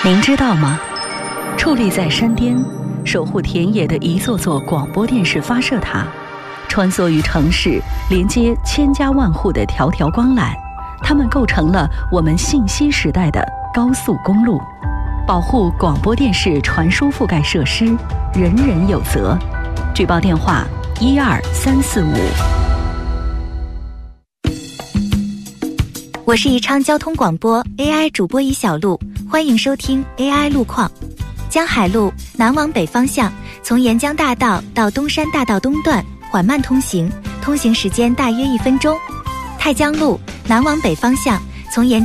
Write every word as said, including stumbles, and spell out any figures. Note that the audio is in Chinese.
您知道吗？矗立在山巅，守护田野的一座座广播电视发射塔，穿梭于城市，连接千家万户的条条光缆，它们构成了我们信息时代的高速公路。保护广播电视传输覆盖设施，人人有责。举报电话：一二三四五。 我是宜昌交通广播 A I 主播宜小璐，欢迎收听 A I 路况。江海路南往北方向，从沿江大道到东山大道东段缓慢通行，通行时间大约一分钟。太江路南往北方向，从沿